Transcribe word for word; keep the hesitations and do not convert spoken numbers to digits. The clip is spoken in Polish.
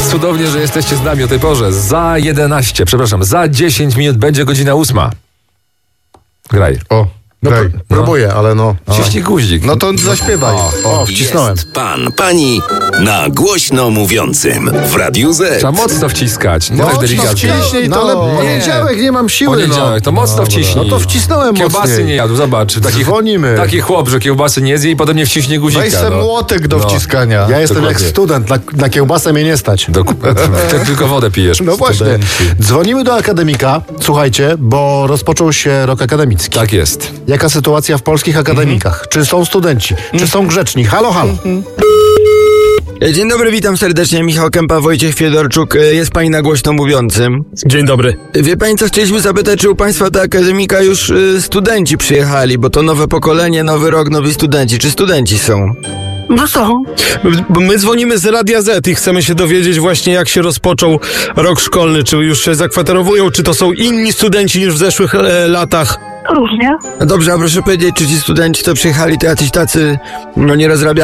Jest cudownie, że jesteście z nami o tej porze. Za jedenaście, przepraszam, za dziesięć minut będzie godzina ósma. Graj. O, No, graj. pr- próbuję, ale no... Ciśnij guzik. No to zaśpiewaj. O, wcisnąłem. Jest pan, pani na głośno mówiącym w Radiu Z. Trzeba mocno wciskać, nie tak Mocno delikatnie. wciśnij, to No, ale nie. poniedziałek, nie mam siły, Poniedziałek, to mocno wciśnij. No to wcisnąłem Kiełbasy mocniej. nie jadł, zobacz. Taki, Dzwonimy. taki chłop, że kiełbasy nie zje i potem nie wciśnie guzika. Weź se no. młotek do No. wciskania. Ja jestem Dokładnie. jak student, na, na kiełbasę mnie nie stać. Do, ty tylko wodę pijesz. No właśnie. Studenci. Dzwonimy do akademika, słuchajcie, bo rozpoczął się rok akademicki. Tak jest. Jaka sytuacja w polskich akademikach? Czy są studenci? Czy są grzeczni? Halo, halo. Dzień dobry, witam serdecznie. Michał Kępa, Wojciech Fiedorczuk. Jest pani na głośno mówiącym. Dzień dobry. Wie pani co, chcieliśmy zapytać, czy u państwa do akademika już y, studenci przyjechali, bo to nowe pokolenie, nowy rok, nowi studenci. Czy studenci są? No są. Bo my dzwonimy z Radia Z i chcemy się dowiedzieć właśnie, jak się rozpoczął rok szkolny. Czy już się zakwaterowują, czy to są inni studenci niż w zeszłych e, latach? Różnie. No dobrze, a proszę powiedzieć, czy ci studenci, co przyjechali, to jacyś tacy, no nie rozrabiają